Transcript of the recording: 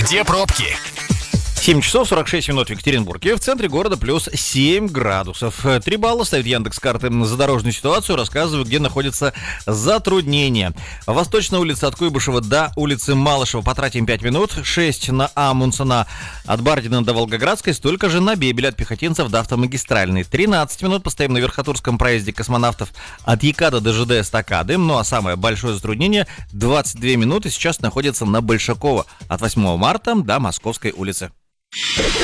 Где пробки? 7 часов 46 минут в Екатеринбурге. В центре города плюс 7 градусов. 3 балла ставит Яндекс.Карты за дорожную ситуацию. Рассказываю, где находятся затруднения. Восточная улица от Куйбышева до улицы Малышева потратим 5 минут. 6 на Амундсена от Бардина до Волгоградской. Столько же на Бебеля от Пехотинцев до Автомагистральной. 13 минут постоим на Верхотурском проезде космонавтов от ЯКАДа до ЖД Эстакады. Ну а самое большое затруднение 22 минуты сейчас находится на Большакова от 8 марта до Московской улицы.